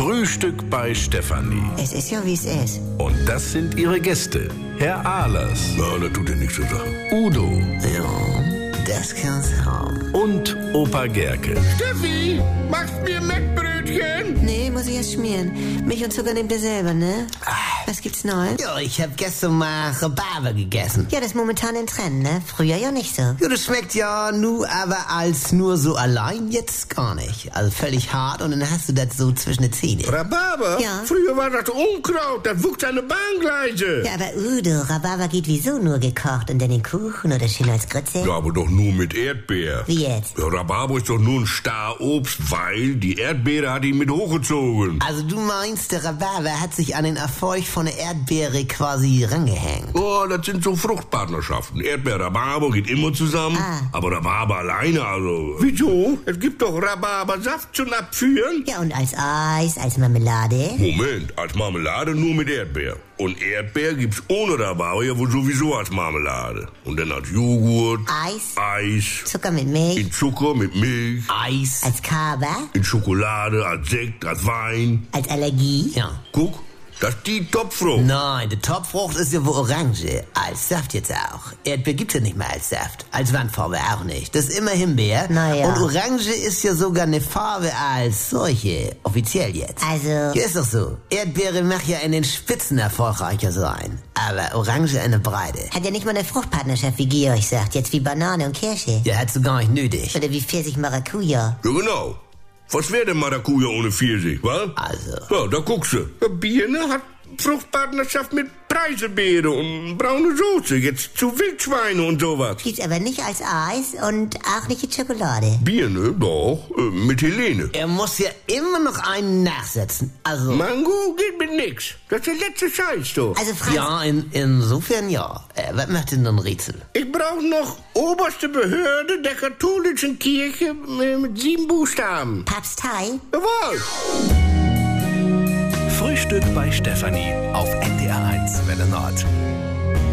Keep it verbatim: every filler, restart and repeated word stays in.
Frühstück bei Stefanie. Es ist ja, wie es ist. Und das sind ihre Gäste. Herr Ahlers. Ja, das tut dir nichts zur Sache. Udo. Ja, das kann's haben. Und Opa Gerke. Steffi, machst mir Mettbrötchen? Nee, muss ich erst schmieren. Milch und Zucker nehmt ihr selber, ne? Was gibt's Neues? Ja, ich hab gestern mal Rhabarber gegessen. Ja, das ist momentan in Trend, ne? Früher ja nicht so. Ja, das schmeckt ja nur, aber als nur so allein jetzt gar nicht. Also völlig hart und dann hast du das so zwischen den Zähnen. Rhabarber? Ja. Früher war das Unkraut, das wuchs an den Bahngleise. Ja, aber Udo, Rhabarber geht wieso nur gekocht und dann in Kuchen oder schön als Grütze? Ja, aber doch nur mit Erdbeer. Wie jetzt? Ja, Rhabarber ist doch nur ein Starobst, weil die Erdbeere hat ihn mit hochgezogen. Also du meinst, der Rhabarber hat sich an den Erfolg von der Erdbeere quasi rangehängt. Oh, das sind so Fruchtpartnerschaften. Erdbeer, Rhabarber geht immer zusammen, Ah. aber Rhabarber alleine, also... Wieso? Es gibt doch Rhabarbersaft zum Abführen. Ja, und als Eis, als Marmelade? Moment, als Marmelade nur mit Erdbeer. Und Erdbeer gibt's ohne Rhabarber ja wohl sowieso als Marmelade. Und dann als Joghurt, Eis? Eis, Zucker mit Milch? in Zucker mit Milch, Eis. Als Kaba? in Schokolade, als Sekt, als Wein. Als Allergie? Ja. Guck, das ist die Topfrucht. Nein, die Topfrucht ist ja wohl Orange. Als Saft jetzt auch. Erdbeer gibt's ja nicht mehr als Saft. Als Wandfarbe auch nicht. Das ist immer Himbeer. Na ja. Und Orange ist ja sogar eine Farbe als solche. Offiziell jetzt. Also, Ja, ist doch so. Erdbeere mag ja in den Spitzen erfolgreicher sein. Aber Orange in der Breite. hat ja nicht mal eine Fruchtpartnerschaft, wie Georg sagt. Jetzt wie Banane und Kirsche. Ja, hat's du gar nicht nötig. Oder wie Pfirsich Maracuja. Ja, genau. Was wäre denn Maracuja ohne Pfirsich, wa? Also. Ja, da guckst du. Birne hat Fruchtpartnerschaft mit Preiselbeere und braune Soße. Jetzt zu Wildschweine und sowas. Gibt's aber nicht als Eis und auch nicht in Schokolade. Birne, doch, äh, mit Helene. Er muss ja immer noch einen nachsetzen. Also. Mango geht mit nix. Das ist der letzte Scheiß, doch. Also Franz, Ja, in, insofern ja. Äh, was macht denn ein Rätsel? Ich brauche noch oberste Behörde der katholischen Kirche äh, mit sieben Buchstaben. Papstei? Jawohl. Frühstück bei Stefanie auf N D R eins Welle Nord.